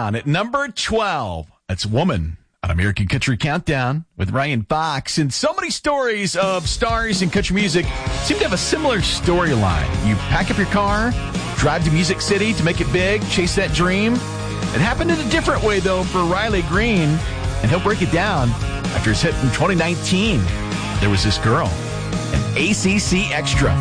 down at number 12. That's Woman on American Country Countdown with Ryan Fox. And so many stories of stars in country music seem to have a similar storyline. You pack up your car, drive to Music City to make it big, chase that dream. It happened in a different way, though, for Riley Green, and he'll break it down after his hit from 2019. There Was This Girl, an ACC Extra.